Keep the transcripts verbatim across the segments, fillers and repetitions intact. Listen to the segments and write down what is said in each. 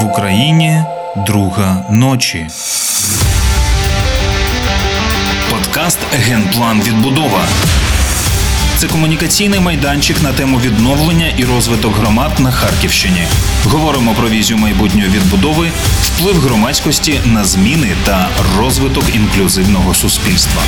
Україні друга ночі. Подкаст «Генплан Відбудова». Це комунікаційний майданчик на тему відновлення і розвиток громад на Харківщині. Говоримо про візію майбутньої відбудови, вплив громадськості на зміни та розвиток інклюзивного суспільства.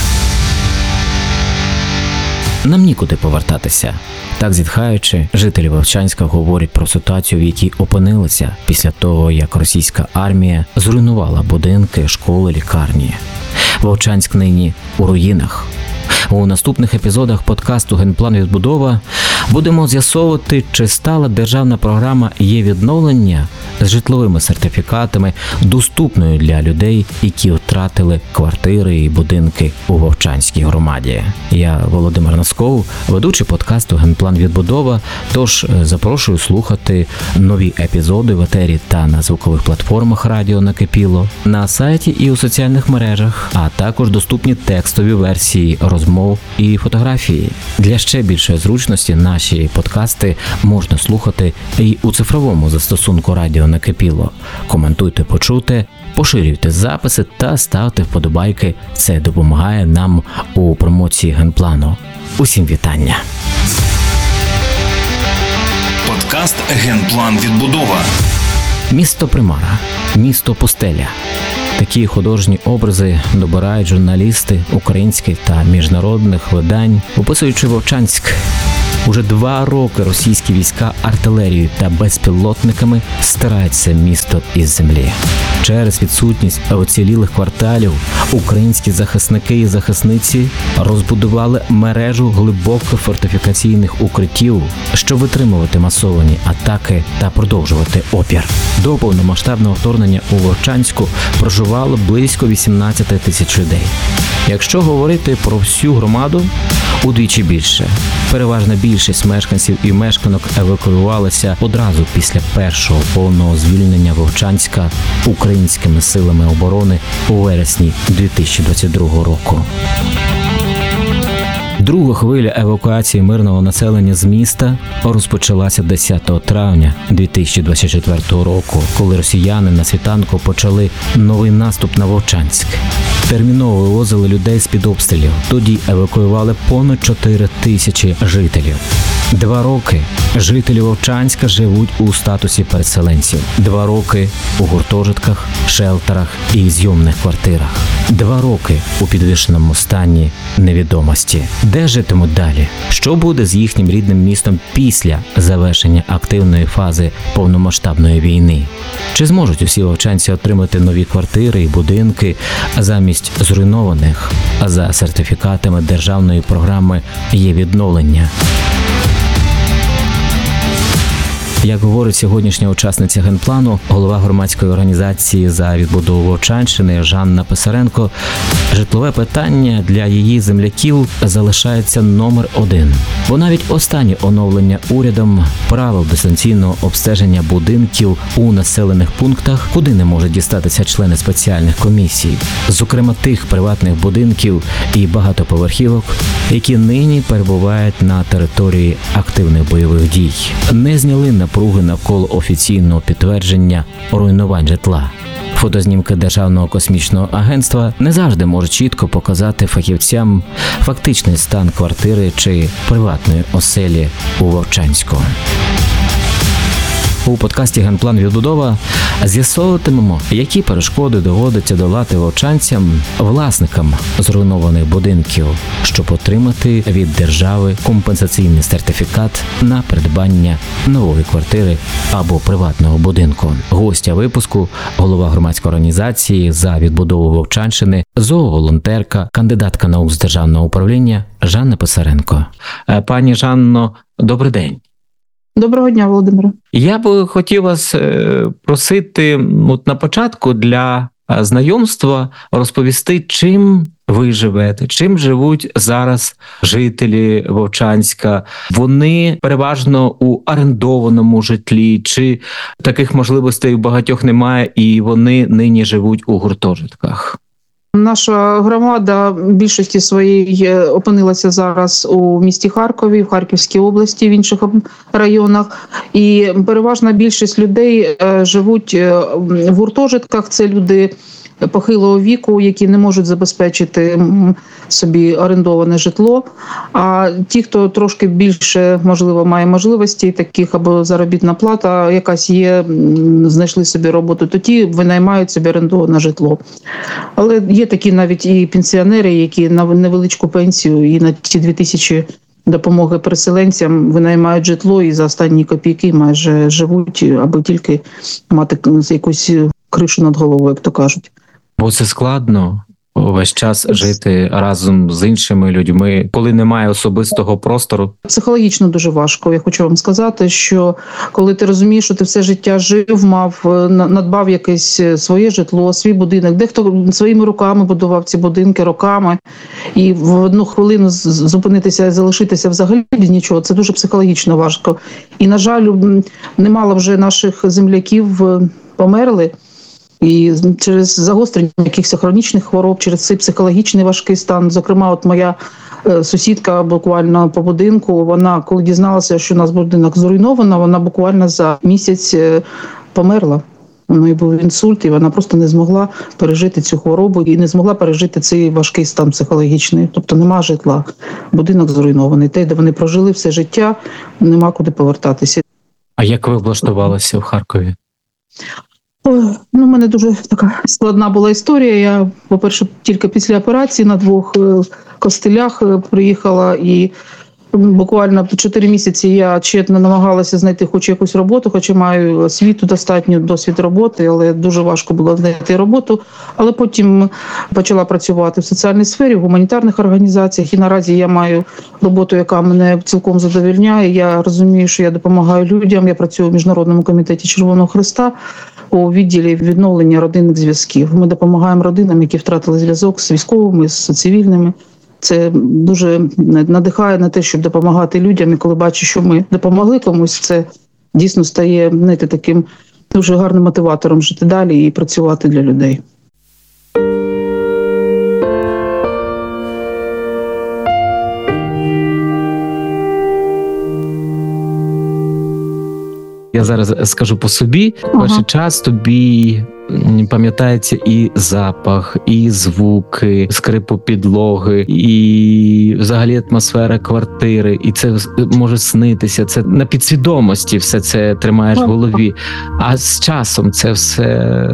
Нам нікуди повертатися. Так зітхаючи, жителі Вовчанська говорять про ситуацію, в якій опинилися після того, як російська армія зруйнувала будинки, школи, лікарні. Вовчанськ нині у руїнах. У наступних епізодах подкасту «Генплан Відбудова» будемо з'ясовувати, чи стала державна програма «Є-відновлення» з житловими сертифікатами доступною для людей, які втратили квартири і будинки у Вовчанській громаді. Я Володимир Носков, ведучий подкасту «Генплан Відбудова», тож запрошую слухати нові епізоди в етері та на звукових платформах радіо «Накипіло», на сайті і у соціальних мережах, а також доступні текстові версії розмов і фотографії. Для ще більшої зручності наші подкасти можна слухати і у цифровому застосунку радіо «Накипіло». Коментуйте почуте, поширюйте записи та ставте вподобайки. Це допомагає нам у промоції Генплану. Усім вітання! Подкаст «Генплан Відбудова». Місто Примара, місто Пустеля. Такі художні образи добирають журналісти українських та міжнародних видань, описуючи Вовчанськ. Уже два роки російські війська артилерією та безпілотниками стирають це місто із землі. Через відсутність оцілілих кварталів українські захисники і захисниці розбудували мережу глибоких фортифікаційних укриттів, щоб витримувати масовані атаки та продовжувати опір. До повномасштабного вторгнення у Вовчанську проживало близько вісімнадцять тисяч людей. Якщо говорити про всю громаду, удвічі більше. Переважна більшість мешканців і мешканок евакуювалися одразу після першого повного звільнення Вовчанська українськими силами оборони у вересні дві тисячі двадцять другого року. Друга хвиля евакуації мирного населення з міста розпочалася десятого травня дві тисячі двадцять четвертого року, коли росіяни на світанку почали новий наступ на Вовчанськ. Терміново вивозили людей з-під обстрілів. Тоді евакуювали понад чотири тисячі жителів. Два роки жителі Вовчанська живуть у статусі переселенців. Два роки у гуртожитках, шелтерах і зйомних квартирах. Два роки у підвішеному стані невідомості. Де житимуть далі? Що буде з їхнім рідним містом після завершення активної фази повномасштабної війни? Чи зможуть усі вовчанці отримати нові квартири і будинки замість зруйнованих за сертифікатами державної програми «Є-відновлення»? Як говорить сьогоднішня учасниця Генплану, голова громадської організації за відбудову Вовчанщини Жанна Писаренко, житлове питання для її земляків залишається номер один. Бо навіть останнє оновлення урядом правил дистанційного обстеження будинків у населених пунктах, куди не можуть дістатися члени спеціальних комісій, зокрема тих приватних будинків і багатоповерхівок, які нині перебувають на території активних бойових дій, не зняли напруги навколо офіційного підтвердження руйнувань житла. Фотознімки Державного космічного агентства не завжди можуть чітко показати фахівцям фактичний стан квартири чи приватної оселі у Вовчанську. У подкасті «Генплан Відбудова» з'ясовуватимемо, які перешкоди доводиться долати вовчанцям, власникам зруйнованих будинків, щоб отримати від держави компенсаційний сертифікат на придбання нової квартири або приватного будинку. Гостя випуску – голова громадської організації за відбудову Вовчанщини, зооволонтерка, кандидатка наук з державного управління Жанна Писаренко. Пані Жанно, добрий день. Доброго дня, Володимире. Я би хотів вас просити от на початку для знайомства розповісти, чим ви живете, чим живуть зараз жителі Вовчанська. Вони переважно у орендованому житлі, чи таких можливостей у багатьох немає і вони нині живуть у гуртожитках? Наша громада в більшості своїй опинилася зараз у місті Харкові, в Харківській області, в інших районах. І переважна більшість людей живуть в гуртожитках. Це люди похилого віку, які не можуть забезпечити собі орендоване житло. А ті, хто трошки більше, можливо, має можливості, таких або заробітна плата якась є, знайшли собі роботу, то ті винаймають собі орендоване житло. Але є такі навіть і пенсіонери, які на невеличку пенсію і на ті дві тисячі допомоги переселенцям винаймають житло і за останні копійки майже живуть, аби тільки мати якусь кришу над головою, як то кажуть. Бо це складно весь час жити разом з іншими людьми, коли немає особистого простору. Психологічно дуже важко. Я хочу вам сказати, що коли ти розумієш, що ти все життя жив, мав, надбав якесь своє житло, свій будинок, дехто своїми руками будував ці будинки роками, і в одну хвилину зупинитися і залишитися взагалі без нічого, це дуже психологічно важко. І, на жаль, немало вже наших земляків померли, і через загострення якихось хронічних хвороб, через цей психологічний важкий стан. Зокрема, от моя сусідка буквально по будинку, вона, коли дізналася, що у нас будинок зруйновано, вона буквально за місяць померла. У неї був інсульт, і вона просто не змогла пережити цю хворобу і не змогла пережити цей важкий стан психологічний. Тобто нема житла, будинок зруйнований. Те, де вони прожили все життя, нема куди повертатися. А як ви влаштувалися в Харкові? Ой, ну, у мене дуже така складна була історія. Я, по-перше, тільки після операції на двох костелях приїхала, і буквально чотири місяці я чітно намагалася знайти хоч якусь роботу, хоча маю освіту, достатньо досвід роботи, але дуже важко було знайти роботу. Але потім почала працювати в соціальній сфері, в гуманітарних організаціях, і наразі я маю роботу, яка мене цілком задовольняє. Я розумію, що я допомагаю людям, я працюю в Міжнародному комітеті Червоного Хреста у відділі відновлення родинних зв'язків. Ми допомагаємо родинам, які втратили зв'язок з військовими, з цивільними. Це дуже надихає на те, щоб допомагати людям. І коли бачу, що ми допомогли комусь, це дійсно стає, знаєте, таким дуже гарним мотиватором жити далі і працювати для людей. Я зараз скажу по собі. Ага. Перший час тобі пам'ятається і запах, і звуки, скрипу підлоги, і взагалі атмосфера квартири. І це може снитися. Це на підсвідомості все це тримаєш в голові. А з часом це все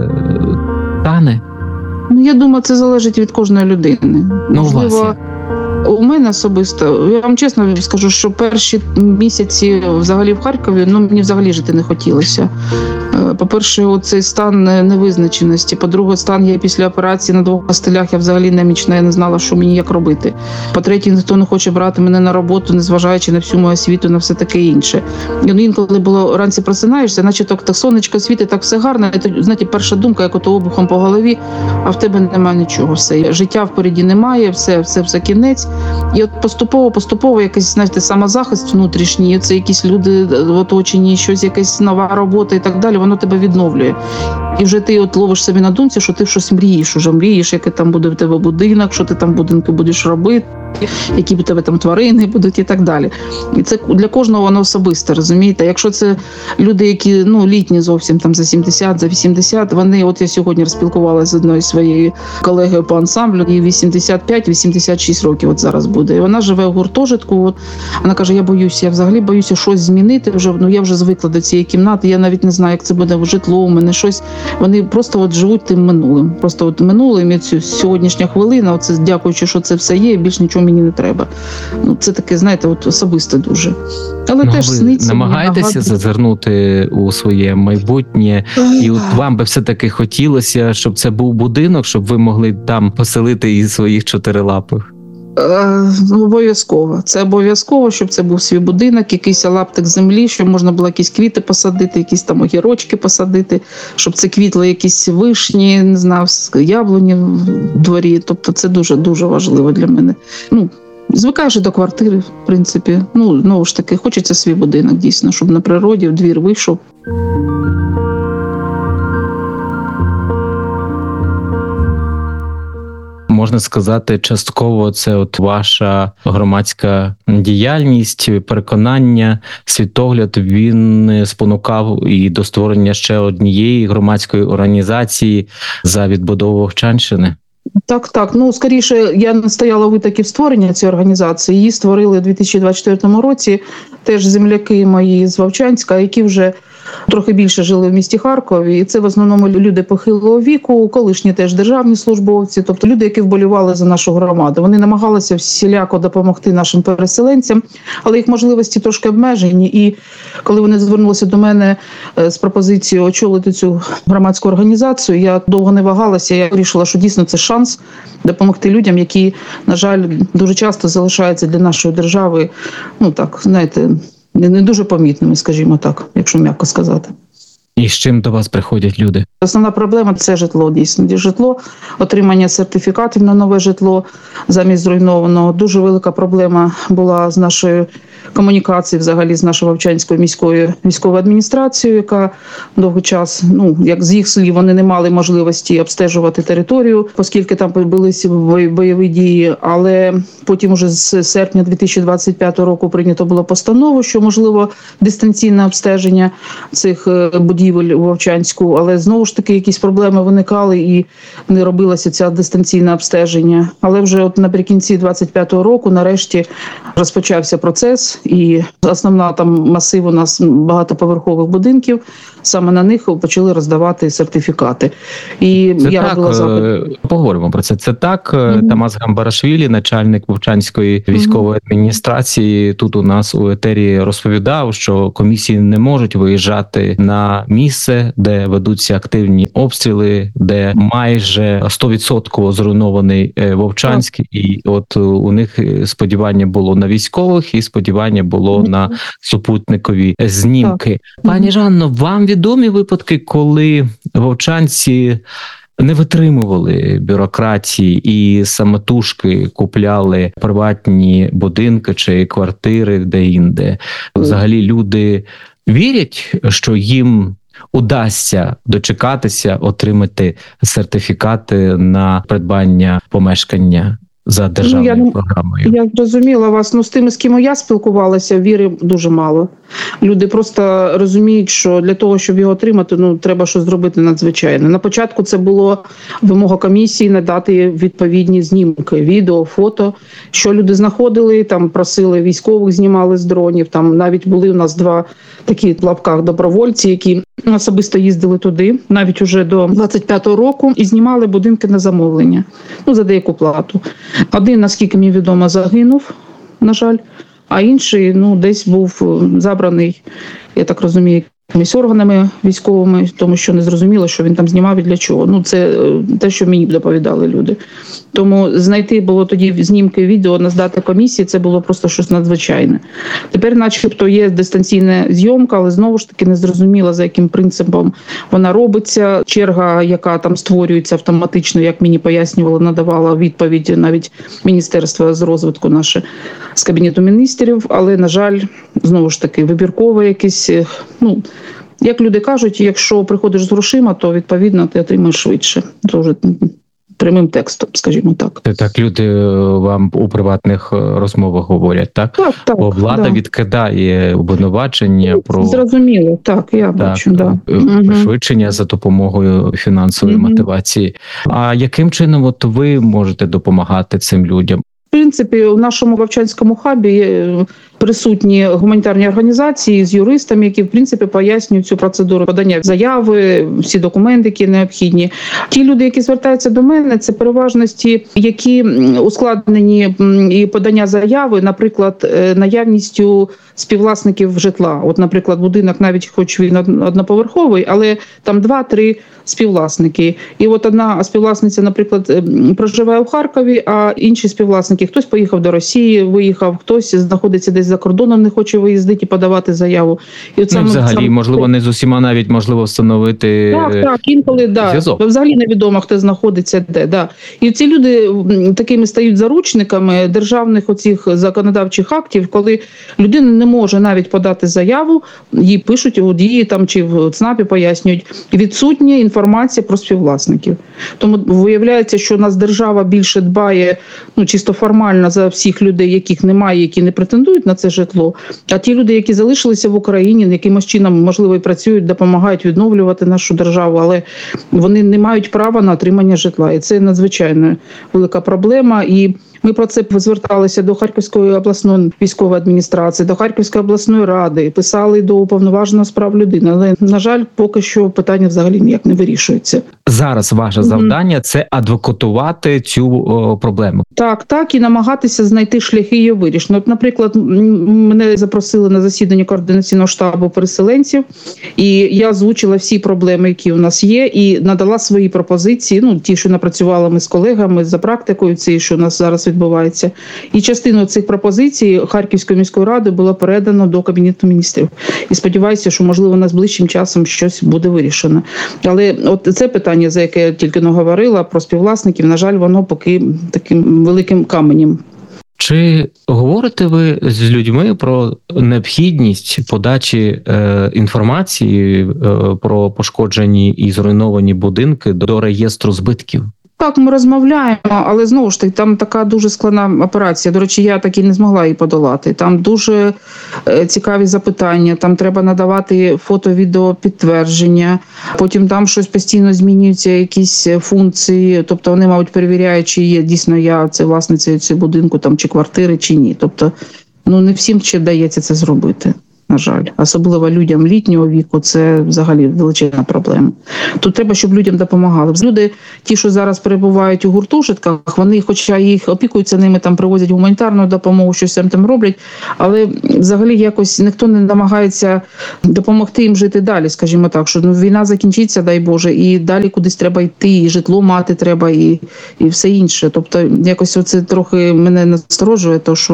тане? Ну, я думаю, це залежить від кожної людини. Ну, Можливо, власне. у мене особисто, я вам чесно скажу, що перші місяці взагалі в Харкові, ну, мені взагалі жити не хотілося. По-перше, оцей стан невизначеності. По-друге, стан я після операції на двох костелях, я взагалі немічна, я не знала, що мені як робити. По-третє, ніхто не хоче брати мене на роботу, незважаючи на всю мою освіту, на все таке інше. І інколи було, вранці просинаєшся, наче так, так сонечко світить, так все гарно, і то, знаєте, перша думка, як ото обухом по голові, а в тебе немає нічого, все. Життя впереді немає, все, все, все кінець. І от поступово, поступово якийсь, знаєте, самозахист внутрішній, це якісь люди в оточенні, щось, якась нова робота і так далі, воно тебе відновлює. І вже ти от ловиш собі на думці, що ти щось мрієш, уже мрієш, який там буде в тебе будинок, що ти там будинки будеш робити, які в тебе там тварини будуть і так далі. І це для кожного воно особисте, розумієте? Якщо це люди, які, ну, літні зовсім, там за сімдесят, за вісімдесят, вони, от я сьогодні розпілкувалася з одною своєю колегою по ансамблю, їй вісімдесят п'ять - вісімдесят шість років от зараз буде. І вона живе в гуртожитку, от, вона каже, я боюся, я взагалі боюся щось змінити, вже, ну, я вже звикла до цієї кімнати, я навіть не знаю, як це буде в житло, у мене щось. Вони просто от живуть тим минулим. Просто от минулим, і цю сьогоднішня хвилина, оце дякуючи, що це все є, більш нічого мені не треба. Ну, це таке, знаєте, от особисте дуже. Але Ну, теж ви сниться. намагаєтеся мені зазирнути у своє майбутнє, і от вам би все-таки хотілося, щоб це був будинок, щоб ви могли там поселити і своїх чотирилапих? Е, Обов'язково. Це обов'язково, щоб це був свій будинок, якийсь лаптик землі, щоб можна було якісь квіти посадити, якісь там огірочки посадити, щоб це квітли якісь вишні, не знаю, яблуні в дворі. Тобто це дуже-дуже важливо для мене. Ну, звикаєш до квартири, в принципі. Ну, знову ж таки, хочеться свій будинок, дійсно, щоб на природі, в двір вийшов. можна сказати, частково це от ваша громадська діяльність, переконання, світогляд, він спонукав і до створення ще однієї громадської організації за відбудову Вовчанщини? Так, так. Ну, скоріше, я не стояла у витоків створення цієї організації. Її створили у дві тисячі двадцять четвертому році теж земляки мої з Вовчанська, які вже трохи більше жили в місті Харкові. І це в основному люди похилого віку, колишні теж державні службовці, тобто люди, які вболівали за нашу громаду. Вони намагалися всіляко допомогти нашим переселенцям, але їх можливості трошки обмежені. І коли вони звернулися до мене з пропозицією очолити цю громадську організацію, я довго не вагалася, я вирішила, що дійсно це шанс допомогти людям, які, на жаль, дуже часто залишаються для нашої держави, ну так, знаєте, не дуже помітними, скажімо так, якщо м'яко сказати. І з чим до вас приходять люди? Основна проблема – це житло, дійсно. Житло, отримання сертифікатів на нове житло замість зруйнованого. Дуже велика проблема була з нашою комунікацією, взагалі, з нашою Вовчанською міською військовою адміністрацією, яка довгий час, ну, як з їх слів, вони не мали можливості обстежувати територію, оскільки там відбулися бойові дії. Але потім уже з серпня дві тисячі двадцять п'ятого року прийнято було постанову, що можливо дистанційне обстеження цих будівель у Вовчанську, але знову ж таки якісь проблеми виникали і не робилося це дистанційне обстеження. Але вже от наприкінці двадцять п'ятого року нарешті розпочався процес, і основна там масив у нас багатоповерхових будинків, саме на них почали роздавати сертифікати. І це я так, робила запит. Поговоримо про це. Це так, Mm-hmm. Тамас Гамбарашвілі, начальник Вовчанської військової mm-hmm. адміністрації, тут у нас у етері розповідав, що комісії не можуть виїжджати на місце, де ведуться активні обстріли, де майже сто відсотків зруйнований Вовчанськ, mm-hmm. і от у них сподівання було на військових і сподівання було mm-hmm. на супутникові знімки. Mm-hmm. Пані Жанно, вам відомі випадки, коли вовчанці не витримували бюрократії і самотужки купляли приватні будинки чи квартири де-інде? Взагалі люди вірять, що їм удасться дочекатися, отримати сертифікати на придбання помешкання за державною ну, я, програмою? Я зрозуміла вас. Ну, з тими, з ким я спілкувалася, віри дуже мало. Люди просто розуміють, що для того, щоб його отримати, ну, треба щось зробити надзвичайне. На початку це було вимога комісії надати відповідні знімки, відео, фото, що люди знаходили, там просили військових, знімали з дронів, там навіть були у нас два такі в лапках добровольці, які особисто їздили туди, навіть уже до двадцять п'ятого року, і знімали будинки на замовлення, ну, за деяку плату. Один, наскільки мені відомо, загинув, на жаль, а інший, ну, десь був забраний, я так розумію, якимись органами військовими, тому що не зрозуміло, що він там знімав і для чого. Ну, це те, що мені доповідали люди. Тому знайти було тоді знімки відео на здати комісії, це було просто щось надзвичайне. Тепер начебто є дистанційна зйомка, але знову ж таки не зрозуміло, за яким принципом вона робиться. Черга, яка там створюється автоматично, як мені пояснювали, надавала відповідь навіть Міністерство з розвитку наше з Кабінету міністрів, але, на жаль, знову ж таки, вибіркове якесь, ну, як люди кажуть, якщо приходиш з грошима, то, відповідно, ти отримаєш швидше. Це вже прямим текстом, скажімо так. Це так люди вам у приватних розмовах говорять, так? Так, так. Бо влада да. відкидає обвинувачення про... Зрозуміло, так, я так, бачу, да. пришвидшення за допомогою фінансової угу. мотивації. А яким чином от ви можете допомагати цим людям? В принципі, у нашому Вовчанському хабі присутні гуманітарні організації з юристами, які, в принципі, пояснюють цю процедуру подання заяви, всі документи, які необхідні. Ті люди, які звертаються до мене, це переважно ті, які ускладнені і подання заяви, наприклад, наявністю співвласників житла. От, наприклад, будинок, навіть хоч він одноповерховий, але там два-три співвласники. І от одна співвласниця, наприклад, проживає у Харкові, а інші співвласники, хтось поїхав до Росії, виїхав, хтось знаходиться десь за кордоном не хоче виїздити і подавати заяву. І от Ну, саме- взагалі, саме- можливо, не з усіма навіть можливо встановити Так, так, інколи, да. зв'язок. Взагалі невідомо, хто знаходиться де. Да. І ці люди м, такими стають заручниками державних оцих законодавчих актів, коли людина не може навіть подати заяву, їй пишуть у дії там чи в ЦНАПі пояснюють, відсутня інформація про співвласників. Тому виявляється, що у нас держава більше дбає, ну, чисто формально за всіх людей, яких немає, які не претендують на це житло, а ті люди, які залишилися в Україні, якимось чином, можливо, і працюють, допомагають відновлювати нашу державу, але вони не мають права на отримання житла. І це надзвичайно велика проблема. І ми про це зверталися до Харківської обласної військової адміністрації, до Харківської обласної ради, писали до уповноваженого з прав людини. Але, на жаль, поки що питання взагалі ніяк не вирішується. Зараз ваше Мгм. завдання це адвокатувати цю о, проблему. Так, так, і намагатися знайти шляхи її вирішення. От, наприклад, м, мене запросили на засідання координаційного штабу переселенців, і я озвучила всі проблеми, які у нас є, і надала свої пропозиції, ну, ті, що напрацювали ми з колегами за практикою, ці, що у нас зараз відбувається. І частину цих пропозицій Харківської міської ради було передано до Кабінету міністрів. І сподіваюся, що, можливо, найближчим часом щось буде вирішено. Але от це питання, за яке я тільки но говорила, про співвласників, на жаль, воно поки таким великим каменем. Чи говорите ви з людьми про необхідність подачі е, інформації е, про пошкоджені і зруйновані будинки до реєстру збитків? Так, ми розмовляємо, але знову ж таки, там така дуже складна операція. До речі, я так і не змогла її подолати. Там дуже е, цікаві запитання, там треба надавати фото-відео підтвердження, потім там щось постійно змінюються, якісь функції, тобто вони, мабуть, перевіряють, чи є дійсно я це власниця цього будинку там, чи квартири, чи ні. Тобто, ну не всім ще вдається це зробити. На жаль, особливо людям літнього віку, це взагалі величезна проблема. Тут треба, щоб людям допомагали. Люди, ті, що зараз перебувають у гуртожитках, вони, хоча їх опікуються ними, там привозять гуманітарну допомогу, щось там там роблять, але взагалі якось ніхто не намагається допомогти їм жити далі, скажімо так, що ну, війна закінчиться, дай Боже, і далі кудись треба йти, і житло мати треба, і, і все інше. Тобто якось оце трохи мене насторожує, то що